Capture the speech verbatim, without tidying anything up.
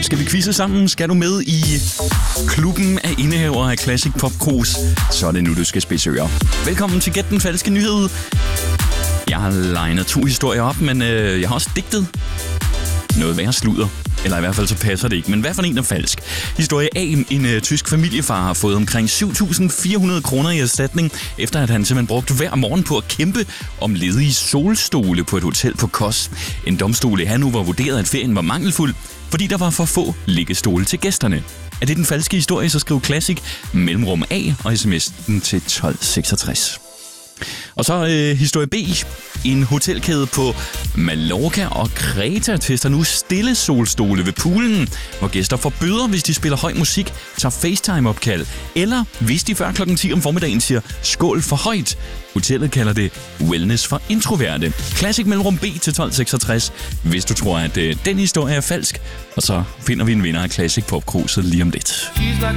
Skal vi quizze sammen? Skal du med i klubben af indehavere af Classic Pop Cruise? Så er det nu, du skal spidse ører. Velkommen til Gæt den falske nyhed. Jeg har legnet to historier op, men øh, jeg har også digtet noget værre sludder. Eller i hvert fald så passer det ikke. Men hvad for en er falsk? Historie A. En uh, tysk familiefar har fået omkring syv tusind fire hundrede kroner i erstatning, efter at han simpelthen brugte hver morgen på at kæmpe om ledige solstole på et hotel på Kos. En domstol i Hannover vurderede, at ferien var mangelfuld, fordi der var for få liggestole til gæsterne. Er det den falske historie, så skriv Classic mellemrum A og sms'en til tolv seksogtres. Og så øh, historie B. En hotelkæde på Mallorca og Kreta tester nu stille solstole ved poolen, hvor gæster får bøder, hvis de spiller høj musik, tager FaceTime-opkald, eller hvis de før klokken ti om formiddagen siger skål for højt. Hotellet kalder det wellness for introverte. Classic mellemrum B til tolv seksogtres, hvis du tror, at øh, den historie er falsk. Og så finder vi en vinder af Classic Pop Cruise lige om lidt.